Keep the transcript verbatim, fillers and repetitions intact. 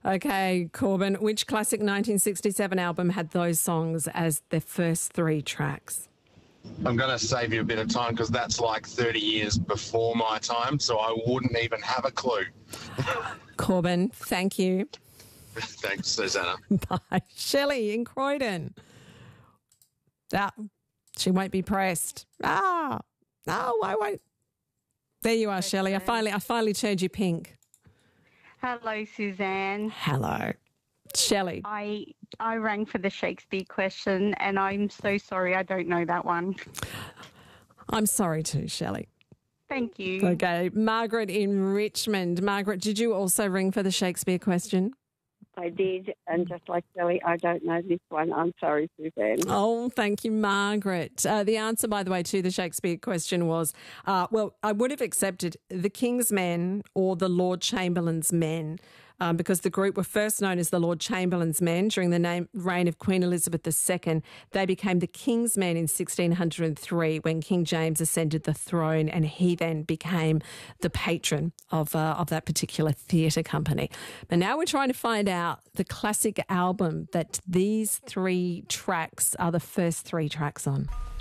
Okay, Corbin, which classic nineteen sixty-seven album had those songs as their first three tracks? I'm going to save you a bit of time because that's like thirty years before my time, so I wouldn't even have a clue. Corbin, thank you. Thanks, Susanna. Bye. Shelley in Croydon. Ah, she won't be pressed. Ah, no, I won't. There you are, okay. Shelley. I finally, I finally turned you pink. Hello, Suzanne. Hello. Shelley. I I rang for the Shakespeare question and I'm so sorry I don't know that one. I'm sorry too, Shelley. Thank you. Okay. Margaret in Richmond. Margaret, did you also ring for the Shakespeare question? I did, and just like Shelley, I don't know this one. I'm sorry, Suzanne. Oh, thank you, Margaret. Uh, the answer, by the way, to the Shakespeare question was, uh, well, I would have accepted the King's Men or the Lord Chamberlain's Men, um, because the group were first known as the Lord Chamberlain's Men during the name, reign of Queen Elizabeth the Second. They became the King's Men in sixteen oh three when King James ascended the throne, and he then became the patron of uh, of that particular theatre company. But now we're trying to find out the classic album that these three tracks are the first three tracks on.